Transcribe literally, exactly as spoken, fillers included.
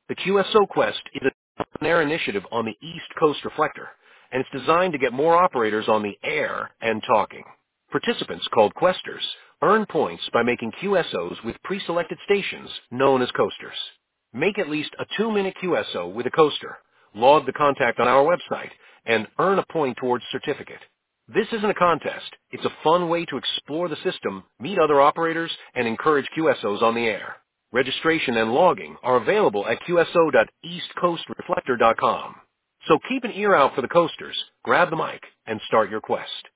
The Q S O Quest is an air initiative on the East Coast Reflector, and it's designed to get more operators on the air and talking. Participants, called Questers, earn points by making Q S Os with pre-selected stations known as coasters. Make at least a two-minute Q S O with a coaster, log the contact on our website, and earn a point towards certificate. This isn't a contest. It's a fun way to explore the system, meet other operators, and encourage Q S Os on the air. Registration and logging are available at q s o dot east coast reflector dot com. So keep an ear out for the coasters, grab the mic, and start your quest.